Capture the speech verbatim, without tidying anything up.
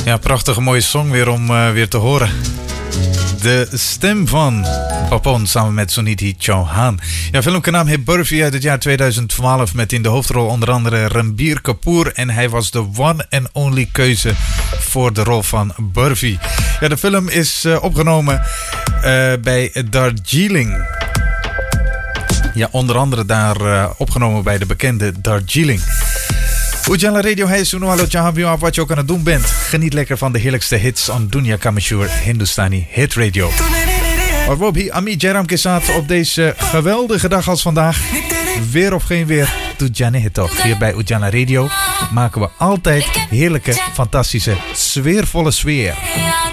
Ja, prachtige mooie song weer om uh, weer te horen. De stem van Papon samen met Suniti Chauhan. Ja, filmkanaal heet Burfi uit het jaar tweeduizend twaalf met in de hoofdrol onder andere Ranbir Kapoor. En hij was de one and only keuze voor de rol van Burfi. Ja, de film is uh, opgenomen uh, bij Darjeeling. Ja, onder andere daar uh, opgenomen bij de bekende Darjeeling. Ujala Radio है सुनो वालों जहां भी हो आप wat je ook aan het doen bent. Geniet lekker van de heerlijkste hits on Dunya Ka Mashhoor Hindustani Hit Radio. Maar we hier Ami Jairam ke sath op deze geweldige dag als vandaag. Weer of geen weer, doet Jane het toch. Hier bij Ujala Radio maken we altijd heerlijke, fantastische, sfeervolle sfeer.